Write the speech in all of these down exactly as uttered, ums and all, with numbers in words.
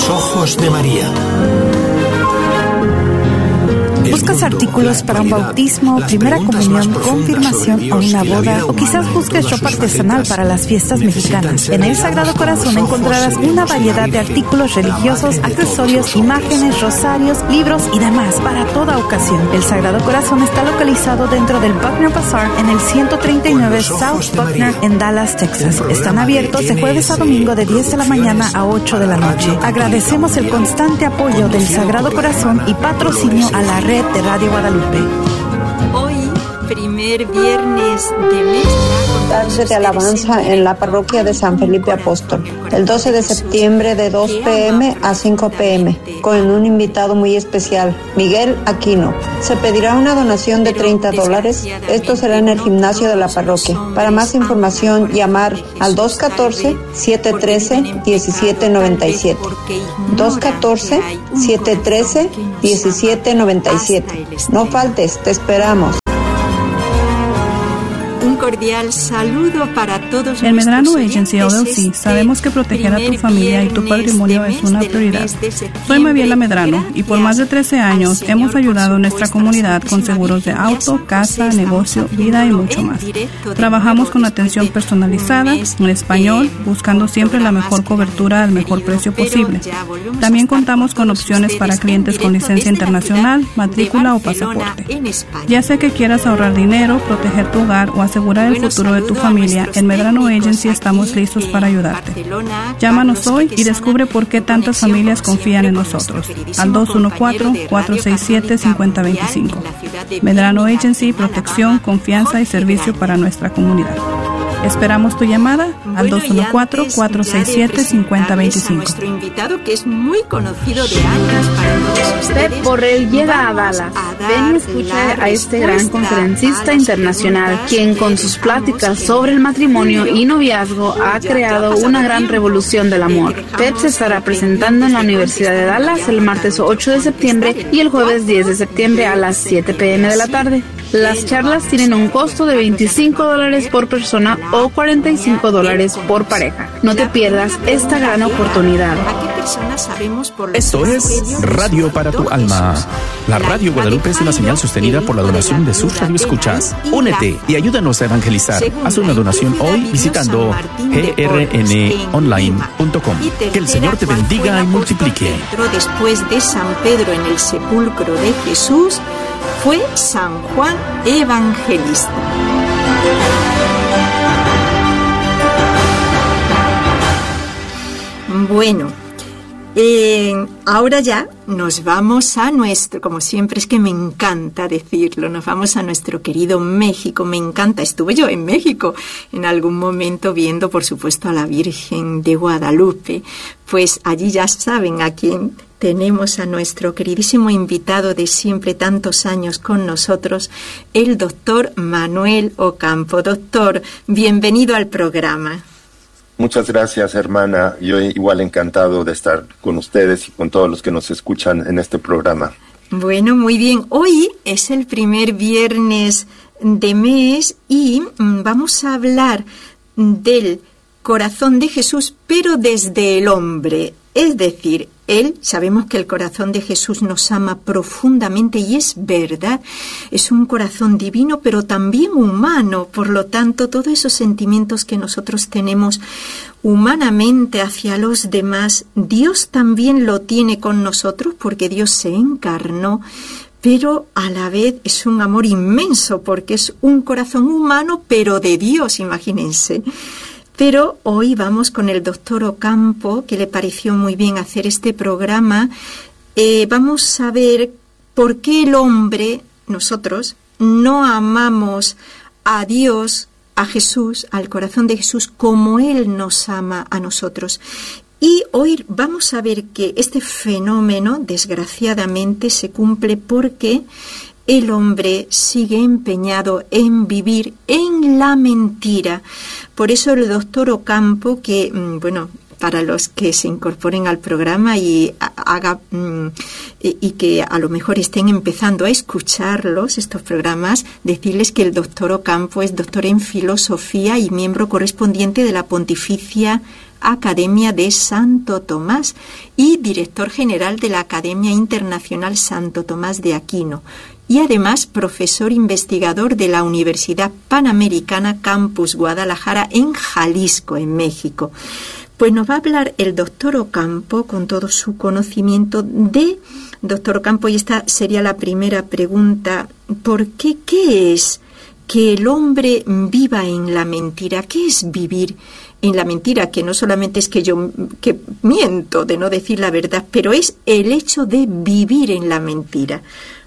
los ojos de María. ¿Buscas artículos para un bautismo, primera comunión, confirmación o una boda? O quizás busques ropa artesanal para las fiestas mexicanas. En el Sagrado Corazón encontrarás una variedad de artículos religiosos, accesorios, imágenes, rosarios, libros y demás para toda ocasión. El Sagrado Corazón está localizado dentro del Buckner Bazaar en el ciento treinta y nueve South Buckner en Dallas, Texas. Están abiertos de jueves a domingo de diez de la mañana a ocho de la noche. Agradecemos el constante apoyo del Sagrado Corazón y patrocinio a la red de Radio Guadalupe. Hoy, primer viernes de mes, tarde de alabanza en la parroquia de San Felipe Apóstol, el doce de septiembre de dos pe eme a cinco pe eme, con un invitado muy especial, Miguel Aquino. Se pedirá una donación de treinta dólares. Esto será en el gimnasio de la parroquia. Para más información, llamar al dos uno cuatro, siete uno tres, uno siete nueve siete. dos uno cuatro, siete uno tres, uno siete nueve siete. No faltes, te esperamos. Un cordial saludo para todos. En Medrano Agency L L C sabemos que proteger a tu familia y tu patrimonio es una prioridad. Soy Maviela Medrano y por más de trece años hemos ayudado a nuestra comunidad con seguros de auto, casa, negocio, vida y mucho más. Trabajamos con atención personalizada en español, buscando siempre la mejor cobertura al mejor precio posible. También contamos con opciones para clientes con licencia internacional, matrícula o pasaporte. Ya sea que quieras ahorrar dinero, proteger tu hogar o asegurar el futuro de tu familia, en Medrano Agency estamos listos para ayudarte. Llámanos hoy y descubre por qué tantas familias confían en nosotros. Al dos uno cuatro, cuatro seis siete, cinco cero dos cinco. Medrano Agency, protección, confianza y servicio para nuestra comunidad. Esperamos tu llamada al dos uno cuatro, cuatro seis siete, cinco cero dos cinco. Nuestro invitado, que es muy conocido de años para todos ustedes. Pep Borrell llega a Dallas. Ven y escucha a este gran conferencista internacional, quien con sus pláticas sobre el matrimonio y noviazgo ha creado una gran revolución del amor. Pep se estará presentando en la Universidad de Dallas el martes ocho de septiembre y el jueves diez de septiembre a las siete pe eme de la tarde. Las charlas tienen un costo de veinticinco dólares por persona o cuarenta y cinco dólares por pareja. No te pierdas esta gran oportunidad. Esto es Radio para tu Alma. La Radio Guadalupe es una señal sostenida por la donación de sus radioescuchas. Únete y ayúdanos a evangelizar. Haz una donación hoy visitando ge erre ene online punto com. Que el Señor te bendiga y multiplique. Después de San Pedro en el sepulcro de Jesús, fue San Juan Evangelista. Bueno, eh, ahora ya nos vamos a nuestro, como siempre es que me encanta decirlo, nos vamos a nuestro querido México, me encanta, estuve yo en México en algún momento viendo, por supuesto, a la Virgen de Guadalupe, pues allí ya saben a quién tenemos, a nuestro queridísimo invitado de siempre, tantos años con nosotros, el doctor Manuel Ocampo. Doctor, bienvenido al programa. Muchas gracias, hermana. Yo igual encantado de estar con ustedes y con todos los que nos escuchan en este programa. Bueno, muy bien. Hoy es el primer viernes de mes y vamos a hablar del corazón de Jesús, pero desde el hombre. Es decir, Él, sabemos que el corazón de Jesús nos ama profundamente y es verdad, es un corazón divino pero también humano, por lo tanto todos esos sentimientos que nosotros tenemos humanamente hacia los demás, Dios también lo tiene con nosotros porque Dios se encarnó, pero a la vez es un amor inmenso porque es un corazón humano pero de Dios, imagínense. Pero hoy vamos con el doctor Ocampo, que le pareció muy bien hacer este programa. Eh, vamos a ver por qué el hombre, nosotros, no amamos a Dios, a Jesús, al corazón de Jesús, como Él nos ama a nosotros. Y hoy vamos a ver que este fenómeno, desgraciadamente, se cumple porque el hombre sigue empeñado en vivir en la mentira. Por eso el doctor Ocampo, que, bueno, para los que se incorporen al programa y haga y que a lo mejor estén empezando a escucharlos, estos programas, decirles que el doctor Ocampo es doctor en filosofía y miembro correspondiente de la Pontificia Academia de Santo Tomás y director general de la Academia Internacional Santo Tomás de Aquino, y además profesor investigador de la Universidad Panamericana Campus Guadalajara en Jalisco, en México. Pues nos va a hablar el doctor Ocampo con todo su conocimiento de... Doctor Ocampo, y esta sería la primera pregunta, ¿por qué? ¿Qué es que el hombre viva en la mentira? ¿Qué es vivir en la mentira? Que no solamente es que yo que miento de no decir la verdad, pero es el hecho de vivir en la mentira.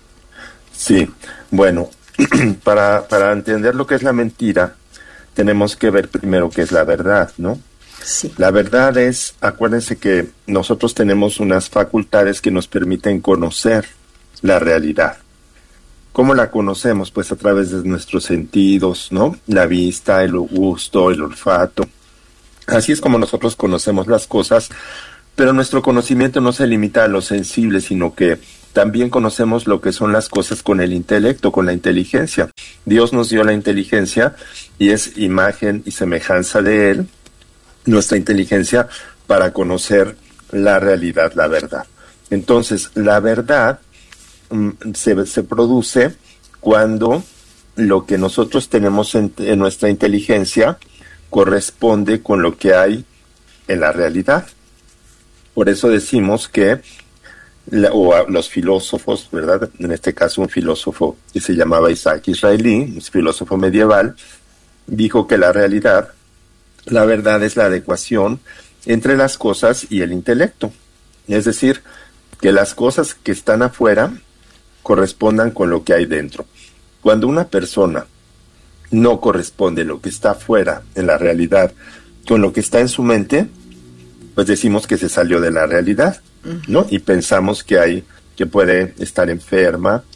Sí, bueno, para, para entender lo que es la mentira, tenemos que ver primero qué es la verdad, ¿no? Sí. La verdad es, acuérdense que nosotros tenemos unas facultades que nos permiten conocer la realidad. ¿Cómo la conocemos? Pues a través de nuestros sentidos, ¿no? La vista, el gusto, el olfato. Así es como nosotros conocemos las cosas, pero nuestro conocimiento no se limita a lo sensible, sino que también conocemos lo que son las cosas con el intelecto, con la inteligencia. Dios nos dio la inteligencia y es imagen y semejanza de Él, nuestra inteligencia, para conocer la realidad, la verdad. Entonces, la verdad mm, se, se produce cuando lo que nosotros tenemos en, en nuestra inteligencia corresponde con lo que hay en la realidad. Por eso decimos que, la, o a, los filósofos, ¿verdad? En este caso un filósofo que se llamaba Isaac Israelí, un filósofo medieval, dijo que la realidad, la verdad es la adecuación entre las cosas y el intelecto. Es decir, que las cosas que están afuera correspondan con lo que hay dentro. Cuando una persona no corresponde lo que está afuera en la realidad con lo que está en su mente, pues decimos que se salió de la realidad, ¿no? Y pensamos que hay, que puede estar enferma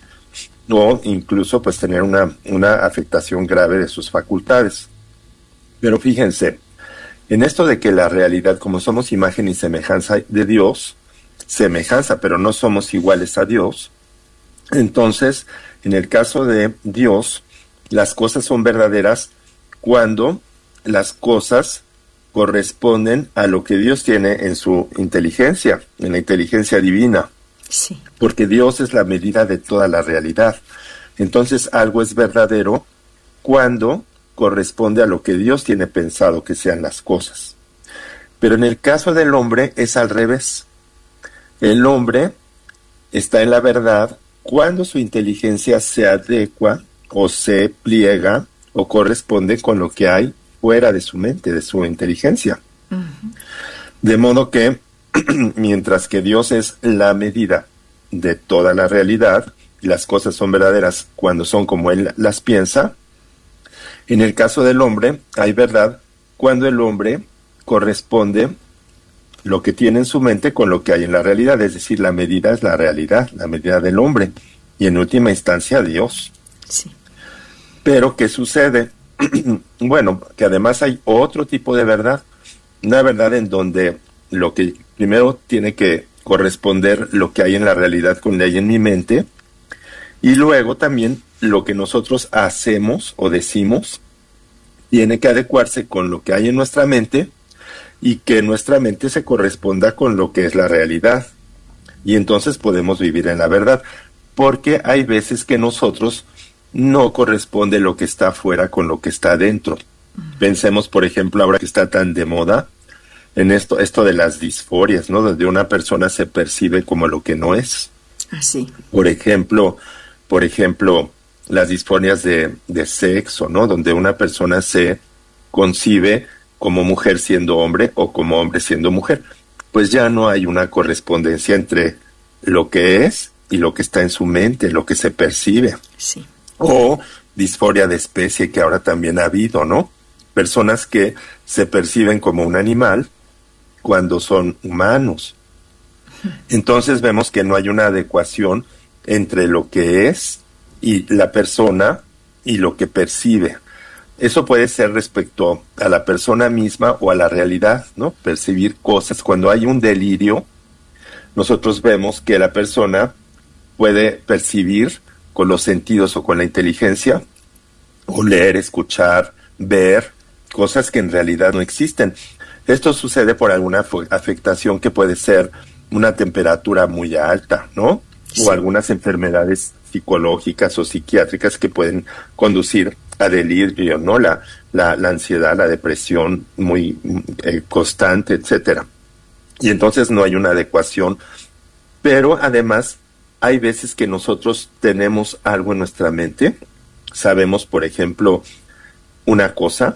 o incluso pues tener una, una afectación grave de sus facultades. Pero fíjense, en esto de que la realidad, como somos imagen y semejanza de Dios, semejanza, pero no somos iguales a Dios, entonces, en el caso de Dios, las cosas son verdaderas cuando las cosas corresponden a lo que Dios tiene en su inteligencia, en la inteligencia divina. Sí. Porque Dios es la medida de toda la realidad. Entonces, algo es verdadero cuando corresponde a lo que Dios tiene pensado que sean las cosas. Pero en el caso del hombre es al revés. El hombre está en la verdad cuando su inteligencia se adecua o se pliega o corresponde con lo que hay fuera de su mente, de su inteligencia. Uh-huh. De modo que, mientras que Dios es la medida de toda la realidad, y las cosas son verdaderas cuando son como Él las piensa, en el caso del hombre hay verdad cuando el hombre corresponde lo que tiene en su mente con lo que hay en la realidad, es decir, la medida es la realidad, la medida del hombre, y en última instancia Dios. Sí. Pero, ¿qué sucede? Bueno, que además hay otro tipo de verdad, una verdad en donde lo que primero tiene que corresponder lo que hay en la realidad con lo que hay en mi mente, y luego también lo que nosotros hacemos o decimos tiene que adecuarse con lo que hay en nuestra mente y que nuestra mente se corresponda con lo que es la realidad. Y entonces podemos vivir en la verdad, porque hay veces que nosotros no corresponde lo que está afuera con lo que está adentro. Pensemos, por ejemplo, ahora que está tan de moda en esto, esto de las disforias, ¿no? Donde una persona se percibe como lo que no es. Así. Por ejemplo, por ejemplo, las disforias de, de sexo, ¿no? Donde una persona se concibe como mujer siendo hombre o como hombre siendo mujer. Pues ya no hay una correspondencia entre lo que es y lo que está en su mente, lo que se percibe. Sí. O disforia de especie, que ahora también ha habido, ¿no? Personas que se perciben como un animal cuando son humanos. Entonces vemos que no hay una adecuación entre lo que es y la persona y lo que percibe. Eso puede ser respecto a la persona misma o a la realidad, ¿no? Percibir cosas. Cuando hay un delirio, nosotros vemos que la persona puede percibir con los sentidos o con la inteligencia, oler, escuchar, ver, cosas que en realidad no existen. Esto sucede por alguna afectación que puede ser una temperatura muy alta, ¿no? Sí. O algunas enfermedades psicológicas o psiquiátricas que pueden conducir a delirio, ¿no? La, la, la ansiedad, la depresión muy eh, constante, etcétera. Y entonces no hay una adecuación. Pero además hay veces que nosotros tenemos algo en nuestra mente, sabemos, por ejemplo, una cosa,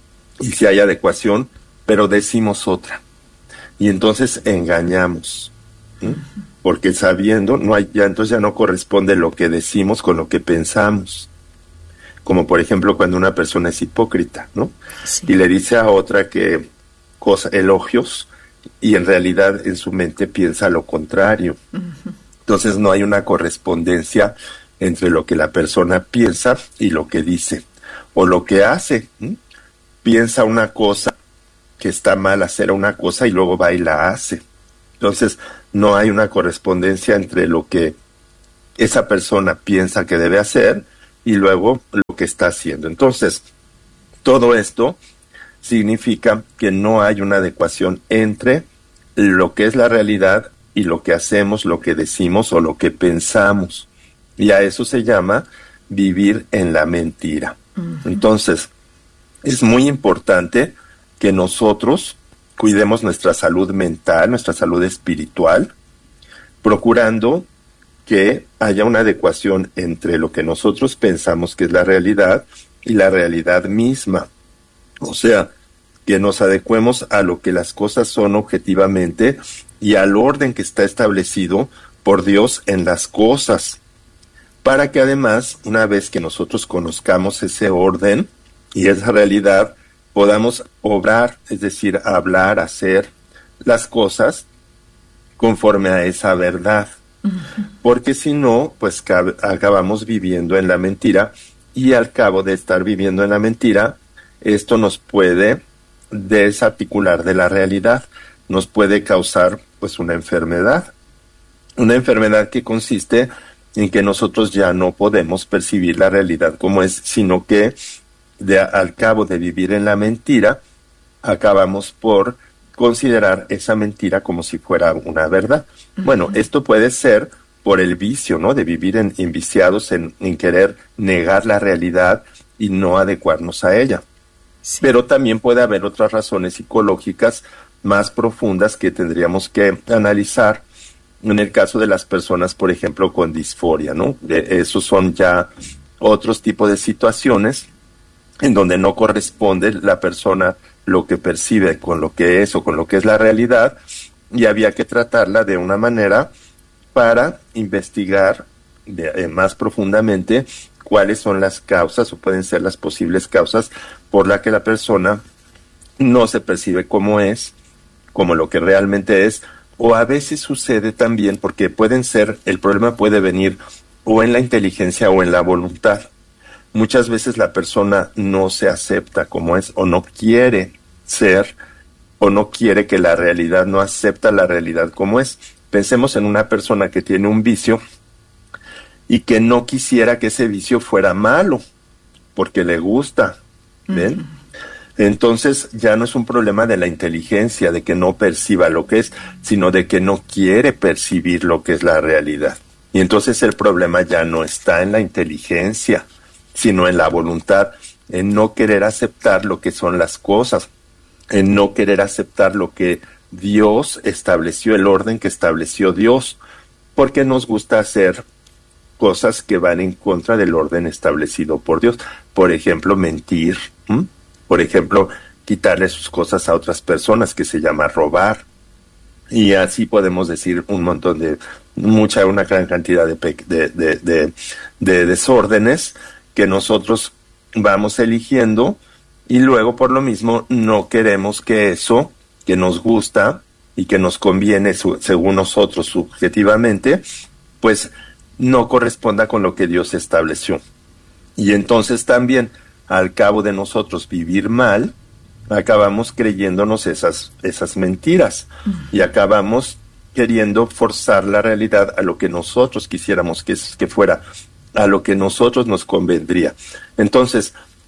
y si hay adecuación, pero decimos otra. Y entonces engañamos, ¿sí? Porque sabiendo, no hay, ya entonces ya no corresponde lo que decimos con lo que pensamos. Como por ejemplo cuando una persona es hipócrita, ¿no? Sí. Y le dice a otra que cosa, elogios, y en realidad en su mente piensa lo contrario. Uh-huh. Entonces no hay una correspondencia entre lo que la persona piensa y lo que dice, o lo que hace. ¿sí? Piensa una cosa que está mal hacer una cosa y luego va y la hace. Entonces no hay una correspondencia entre lo que esa persona piensa que debe hacer y luego lo que está haciendo. Entonces, todo esto significa que no hay una adecuación entre lo que es la realidad y lo que hacemos, lo que decimos o lo que pensamos. Y a eso se llama vivir en la mentira. Uh-huh. Entonces, es muy importante que nosotros cuidemos nuestra salud mental, nuestra salud espiritual, procurando que haya una adecuación entre lo que nosotros pensamos que es la realidad y la realidad misma. O sea, que nos adecuemos a lo que las cosas son objetivamente y al orden que está establecido por Dios en las cosas, para que además, una vez que nosotros conozcamos ese orden y esa realidad, podamos obrar, es decir, hablar, hacer las cosas conforme a esa verdad. Uh-huh. Porque si no, pues cab- acabamos viviendo en la mentira, y al cabo de estar viviendo en la mentira, esto nos puede desarticular de la realidad, nos puede causar pues una enfermedad, una enfermedad que consiste en que nosotros ya no podemos percibir la realidad como es, sino que de, al cabo de vivir en la mentira, acabamos por considerar esa mentira como si fuera una verdad. Uh-huh. Bueno, esto puede ser por el vicio, ¿no? De vivir en, en viciados en, en querer negar la realidad y no adecuarnos a ella. Sí. Pero también puede haber otras razones psicológicas más profundas que tendríamos que analizar en el caso de las personas, por ejemplo, con disforia, ¿no? De, esos son ya otros tipos de situaciones en donde no corresponde la persona lo que percibe con lo que es o con lo que es la realidad, y había que tratarla de una manera para investigar de, eh, más profundamente cuáles son las causas o pueden ser las posibles causas por las que la persona no se percibe como es, como lo que realmente es, o a veces sucede también porque pueden ser, el problema puede venir o en la inteligencia o en la voluntad. Muchas veces la persona no se acepta como es o no quiere ser o no quiere que la realidad, no acepta la realidad como es. Pensemos en una persona que tiene un vicio y que no quisiera que ese vicio fuera malo porque le gusta, ¿ven? Uh-huh. Entonces ya no es un problema de la inteligencia, de que no perciba lo que es, sino de que no quiere percibir lo que es la realidad. Y entonces el problema ya no está en la inteligencia, sino en la voluntad, en no querer aceptar lo que son las cosas, en no querer aceptar lo que Dios estableció, el orden que estableció Dios, porque nos gusta hacer cosas que van en contra del orden establecido por Dios. Por ejemplo, mentir, ¿m? Por ejemplo, quitarle sus cosas a otras personas, que se llama robar. Y así podemos decir un montón de, mucha, una gran cantidad de, de, de, de, de desórdenes que nosotros vamos eligiendo, y luego por lo mismo no queremos que eso que nos gusta y que nos conviene su, según nosotros subjetivamente, pues no corresponda con lo que Dios estableció. Y entonces también, al cabo de nosotros vivir mal, acabamos creyéndonos esas, esas mentiras, uh-huh. y acabamos queriendo forzar la realidad a lo que nosotros quisiéramos que, que fuera, a lo que nosotros nos convendría. Entonces,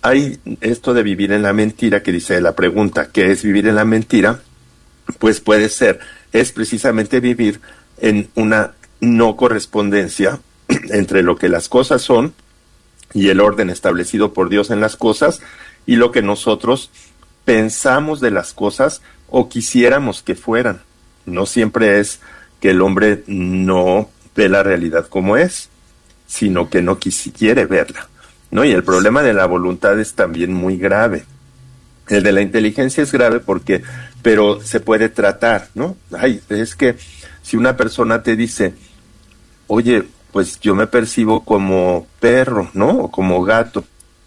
hay esto de vivir en la mentira que dice la pregunta, ¿qué es vivir en la mentira? Pues puede ser, es precisamente vivir en una no correspondencia entre lo que las cosas son y el orden establecido por Dios en las cosas y lo que nosotros pensamos de las cosas o quisiéramos que fueran. No siempre es que el hombre no ve la realidad como es, sino que no quiere verla, ¿no? Y el problema de la voluntad es también muy grave. El de la inteligencia es grave porque, pero se puede tratar, ¿no? Ay, es que si una persona te dice, oye, pues yo me percibo como perro, ¿no? O como gato.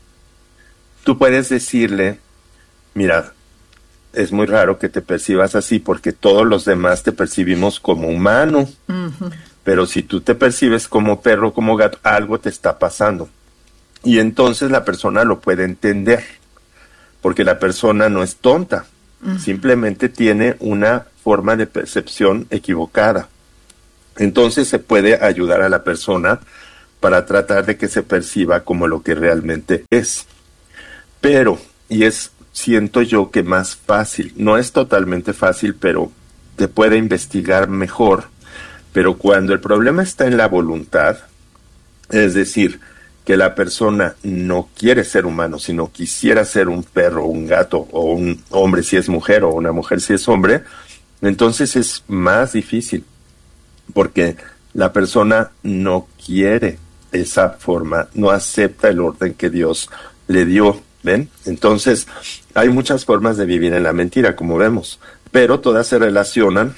Tú puedes decirle, mira, es muy raro que te percibas así porque todos los demás te percibimos como humano. Uh-huh. Pero si tú te percibes como perro, como gato, algo te está pasando. Y entonces la persona lo puede entender, porque la persona no es tonta, uh-huh. simplemente tiene una forma de percepción equivocada. Entonces se puede ayudar a la persona para tratar de que se perciba como lo que realmente es. Pero, y es, siento yo que más fácil, no es totalmente fácil, pero te puede investigar mejor. Pero cuando el problema está en la voluntad, es decir, que la persona no quiere ser humano, sino quisiera ser un perro, un gato, o un hombre si es mujer, o una mujer si es hombre, entonces es más difícil, porque la persona no quiere esa forma, no acepta el orden que Dios le dio, ¿ven? Entonces, hay muchas formas de vivir en la mentira, como vemos, pero todas se relacionan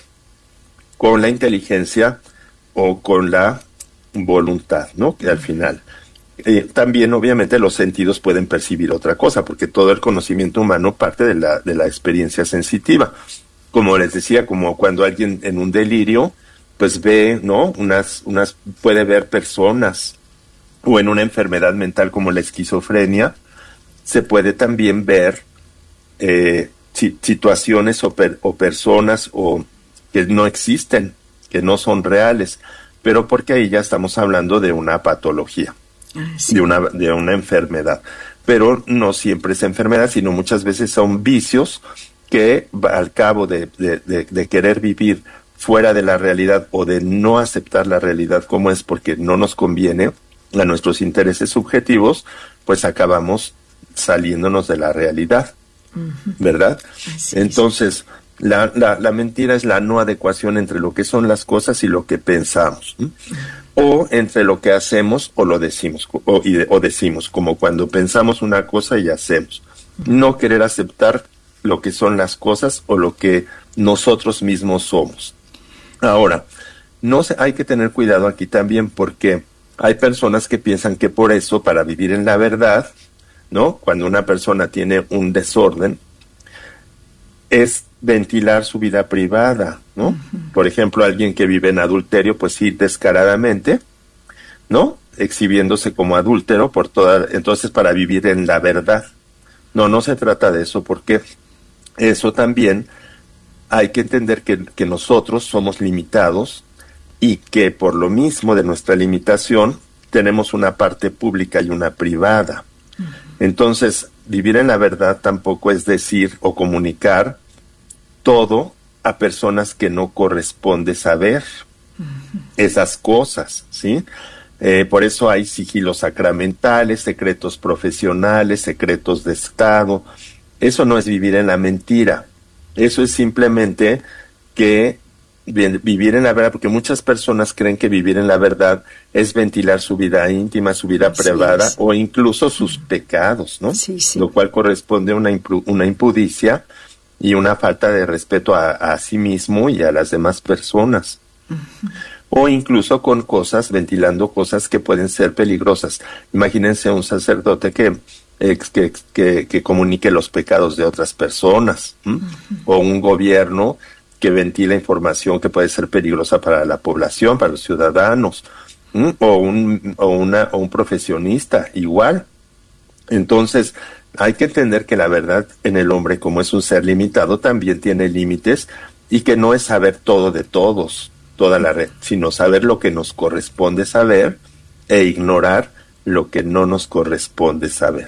con la inteligencia o con la voluntad, ¿no? Que al final, eh, también obviamente los sentidos pueden percibir otra cosa, porque todo el conocimiento humano parte de la, de la experiencia sensitiva. Como les decía, como cuando alguien en un delirio, pues ve, ¿no? Unas, unas, puede ver personas, o en una enfermedad mental como la esquizofrenia, se puede también ver eh, si, situaciones o, per, o personas o que no existen, que no son reales, pero porque ahí ya estamos hablando de una patología, ah, sí. de una de una enfermedad. Pero no siempre es enfermedad, sino muchas veces son vicios que al cabo de, de, de, de querer vivir fuera de la realidad o de no aceptar la realidad como es porque no nos conviene a nuestros intereses subjetivos, pues acabamos saliéndonos de la realidad, uh-huh. ¿verdad? Así Entonces, La, la, la mentira es la no adecuación entre lo que son las cosas y lo que pensamos, ¿sí? O entre lo que hacemos o lo decimos, o, y de, o decimos, como cuando pensamos una cosa y hacemos. No querer aceptar lo que son las cosas o lo que nosotros mismos somos. Ahora, no se, hay que tener cuidado aquí también porque hay personas que piensan que por eso, para vivir en la verdad, ¿no? Cuando una persona tiene un desorden, es ventilar su vida privada, ¿no? Uh-huh. Por ejemplo, alguien que vive en adulterio, pues sí, descaradamente, ¿no? Exhibiéndose como adúltero por toda, entonces para vivir en la verdad. No, no se trata de eso, porque eso también hay que entender que, que nosotros somos limitados y que por lo mismo de nuestra limitación tenemos una parte pública y una privada. Uh-huh. Entonces, vivir en la verdad tampoco es decir o comunicar todo a personas que no corresponde saber uh-huh. esas cosas, ¿sí? Eh, por eso hay sigilos sacramentales, secretos profesionales, secretos de Estado. Eso no es vivir en la mentira. Eso es simplemente que vivir en la verdad, porque muchas personas creen que vivir en la verdad es ventilar su vida íntima, su vida privada sí, sí. o incluso sus uh-huh. pecados, ¿no? Sí, sí. Lo cual corresponde a una, impu- una impudicia y una falta de respeto a, a sí mismo y a las demás personas. Uh-huh. O incluso con cosas, ventilando cosas que pueden ser peligrosas. Imagínense un sacerdote que, eh, que, que, que comunique los pecados de otras personas, uh-huh. o un gobierno que ventila información que puede ser peligrosa para la población, para los ciudadanos, ¿m? o un o una o un profesionista igual. Entonces, hay que entender que la verdad en el hombre, como es un ser limitado, también tiene límites y que no es saber todo de todos, toda la red, sino saber lo que nos corresponde saber e ignorar lo que no nos corresponde saber.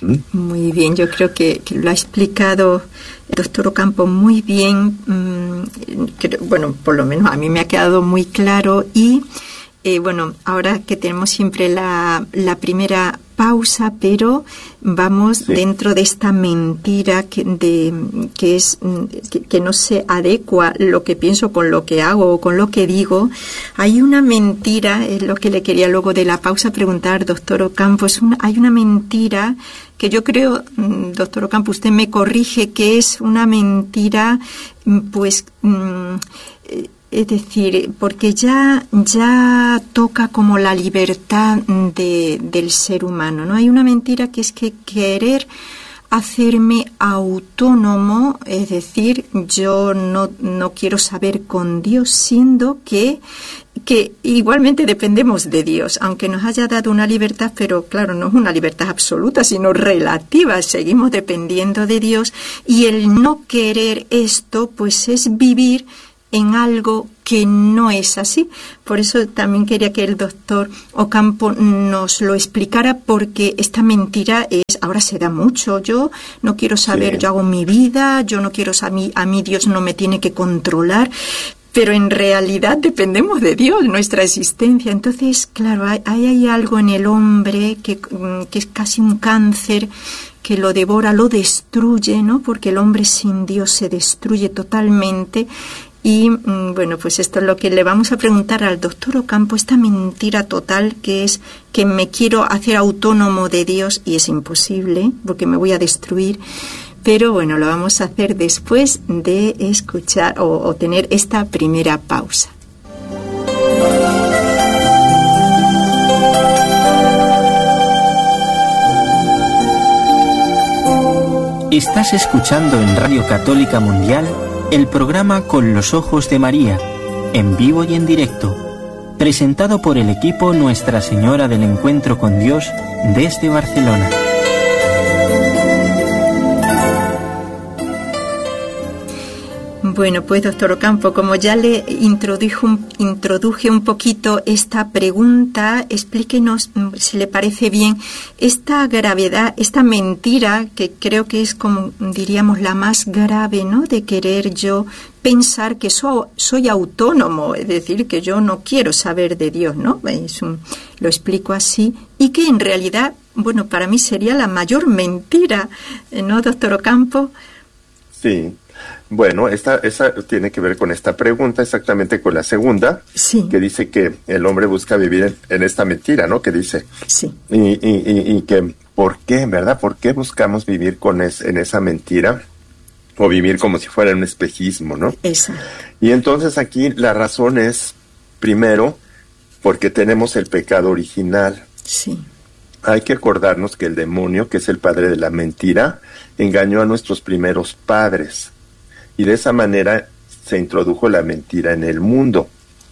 ¿Mm? Muy bien, yo creo que, que lo ha explicado el doctor Ocampo muy bien. Mmm, que, bueno, por lo menos a mí me ha quedado muy claro. Y eh, bueno, ahora que tenemos siempre la, la primera pausa, pero vamos sí. dentro de esta mentira que, de, que es que, que no se adecua lo que pienso con lo que hago o con lo que digo. Hay una mentira, es lo que le quería luego de la pausa preguntar, doctor Ocampo, es una, hay una mentira que yo creo, doctor Ocampo, usted me corrige, que es una mentira, pues, eh, es decir, porque ya, ya toca como la libertad de, del ser humano, ¿no? Hay una mentira que es que querer hacerme autónomo, es decir, yo no, no quiero saber con Dios, siendo que, que igualmente dependemos de Dios, aunque nos haya dado una libertad, pero claro, no es una libertad absoluta, sino relativa, seguimos dependiendo de Dios, y el no querer esto, pues es vivir en algo que no es así. Por eso también quería que el doctor Ocampo nos lo explicara, porque esta mentira es, ahora se da mucho, yo no quiero saber, sí. yo hago mi vida, yo no quiero saber, a mí, a mí Dios no me tiene que controlar, pero en realidad dependemos de Dios, nuestra existencia. Entonces, claro, hay, hay algo en el hombre que, que es casi un cáncer, que lo devora, lo destruye, ¿no? Porque el hombre sin Dios se destruye totalmente. Y bueno, pues esto es lo que le vamos a preguntar al doctor Ocampo, esta mentira total que es que me quiero hacer autónomo de Dios y es imposible porque me voy a destruir. Pero bueno, lo vamos a hacer después de escuchar o, o tener esta primera pausa. Estás escuchando en Radio Católica Mundial el programa Con los Ojos de María, en vivo y en directo, presentado por el equipo Nuestra Señora del Encuentro con Dios desde Barcelona. Bueno, pues doctor Ocampo, como ya le introdujo, introduje un poquito esta pregunta, explíquenos, si le parece bien, esta gravedad, esta mentira, que creo que es como diríamos la más grave, ¿no?, de querer yo pensar que so, soy autónomo, es decir, que yo no quiero saber de Dios, ¿no? Es un, lo explico así, y que en realidad, bueno, para mí sería la mayor mentira, ¿no, doctor Ocampo? Sí. Bueno, esta, esa tiene que ver con esta pregunta, exactamente con la segunda, sí. que dice que el hombre busca vivir en, en esta mentira, ¿no? Que dice. Sí. Y, y, y, y que, ¿por qué, verdad? ¿Por qué buscamos vivir con es, en esa mentira? O vivir como si fuera un espejismo, ¿no? Exacto. Y entonces aquí la razón es, primero, porque tenemos el pecado original. Sí. Hay que acordarnos que el demonio, que es el padre de la mentira, engañó a nuestros primeros padres. Y de esa manera se introdujo la mentira en el mundo.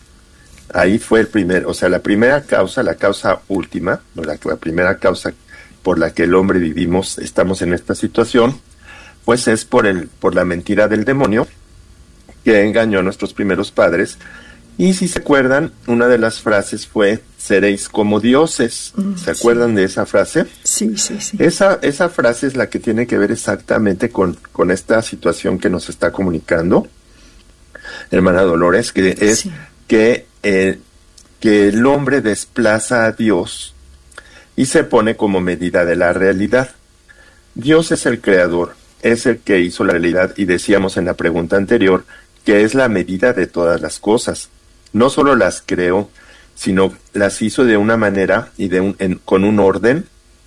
Ahí fue el primer, o sea, la primera causa, la causa última, la, la primera causa por la que el hombre vivimos, estamos en esta situación, pues es por el, por la mentira del demonio que engañó a nuestros primeros padres. Y si se acuerdan, una de las frases fue, seréis como dioses. ¿Se acuerdan sí. de esa frase? Sí, sí, sí. Esa, esa frase es la que tiene que ver exactamente con, con esta situación que nos está comunicando hermana Dolores, que es sí. que, eh, que el hombre desplaza a Dios y se pone como medida de la realidad. Dios es el creador, es el que hizo la realidad, y decíamos en la pregunta anterior que es la medida de todas las cosas. No solo las creó, sino las hizo de una manera y de un, en, con un orden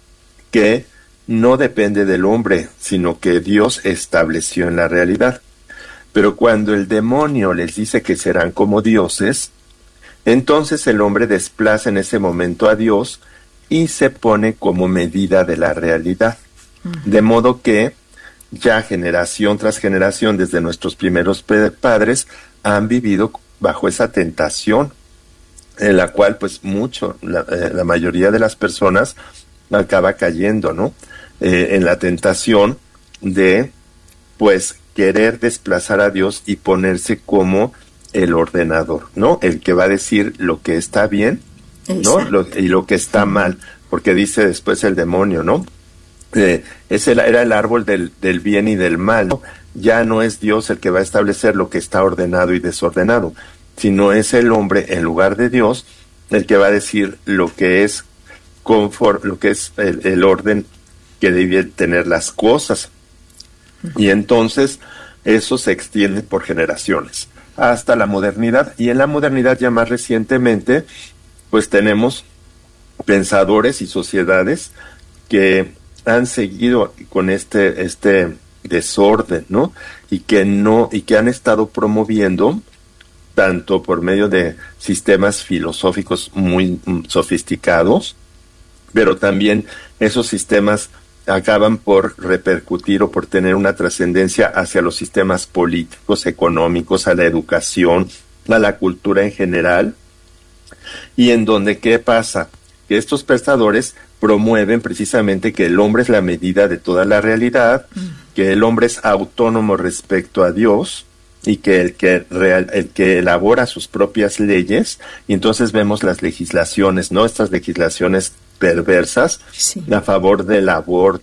que no depende del hombre, sino que Dios estableció en la realidad. Pero cuando el demonio les dice que serán como dioses, entonces el hombre desplaza en ese momento a Dios y se pone como medida de la realidad. Uh-huh. De modo que ya generación tras generación, desde nuestros primeros padres, han vivido bajo esa tentación, en la cual pues mucho, la, eh, la mayoría de las personas acaba cayendo, ¿no? Eh, en la tentación de pues querer desplazar a Dios y ponerse como el ordenador, ¿no? El que va a decir lo que está bien, ¿no? Lo, y lo que está mal, porque dice después el demonio, ¿no? eh, ese era el árbol del, del bien y del mal, ¿no? Ya no es Dios el que va a establecer lo que está ordenado y desordenado, sino es el hombre, en lugar de Dios, el que va a decir lo que es confort, lo que es el, el orden que deben tener las cosas. Y entonces eso se extiende por generaciones hasta la modernidad, y en la modernidad ya más recientemente pues tenemos pensadores y sociedades que han seguido con este este desorden, ¿no? Y que no y que han estado promoviendo, tanto por medio de sistemas filosóficos muy mm, sofisticados, pero también esos sistemas acaban por repercutir o por tener una trascendencia hacia los sistemas políticos, económicos, a la educación, a la cultura en general, y en donde, ¿qué pasa? Que estos pensadores promueven precisamente que el hombre es la medida de toda la realidad, mm. que el hombre es autónomo respecto a Dios, y que el que real, el que elabora sus propias leyes, y entonces vemos las legislaciones, ¿no? Estas legislaciones perversas, sí, a favor del aborto,